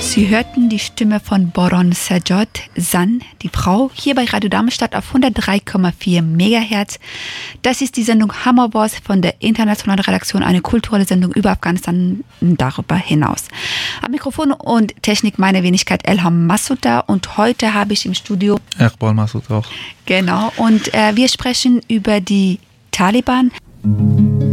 Sie hörten die Stimme von Boron Sajod Zan, die Frau, hier bei Radio Darmstadt auf 103,4 MHz. Das ist die Sendung Hammer Wars von der internationalen Redaktion, eine kulturelle Sendung über Afghanistan und darüber hinaus. Am Mikrofon und Technik meine Wenigkeit Elham Massuda und heute habe ich im Studio Iqbal Massoud auch. Genau, und wir sprechen über die Taliban.